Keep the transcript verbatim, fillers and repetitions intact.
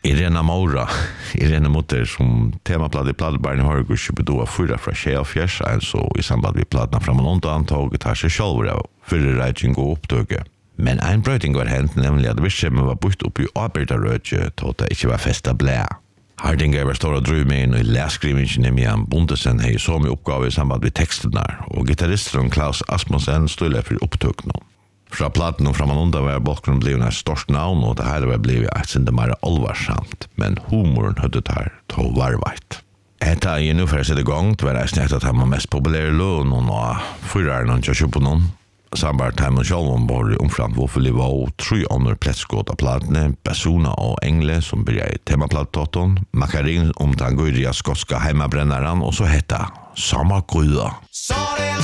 Irena Maura, Irene Mutter, som temaplatt i plattbaren i Hörgårds bedoa fyra fra tjej og fjers, altså i samband med plattna fram og undan toget tar seg sjálfur av fyrir reising og opptøke. Men ein brøyting var hent, nemlig at virksomheten var bort opp i avbyrdarøtje, tot det ikke var festa blæ. Hardinger var stor og drøy med inn, og i læskrivingen i Mian Bondesen hei så mye oppgave i samband med tekstene, og gitarristen Klaus Asmussen stod for opptøkene. Fra platen og framanunda var bakgrunnen blevet et stort navn, og det her var blevet et sinde mer alvarsamt, men humoren hødde der to varveit. Eta er nu for å sette i gang, det var jeg snett at han var mest populære løn, og nå fyrer han ikke kjøpe noen. Sambart hem og sjálvum var i omframt Woffeli var tre andre pletsgått av platene, Persona og Engle som blir i temaplattåtton, Makarin om den gøyriga skotska heimabrennaren, og så hetta Samma Gryda.